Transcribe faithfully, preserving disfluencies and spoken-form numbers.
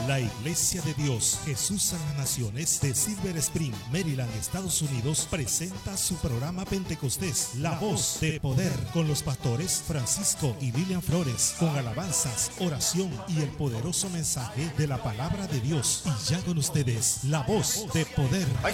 La Iglesia de Dios Jesús a las Naciones de Silver Spring, Maryland, Estados Unidos, presenta su programa Pentecostés, La Voz de Poder, con los pastores Francisco y Lilian Flores, con alabanzas, oración y el poderoso mensaje de la palabra de Dios. Y ya con ustedes, La Voz de Poder. Hay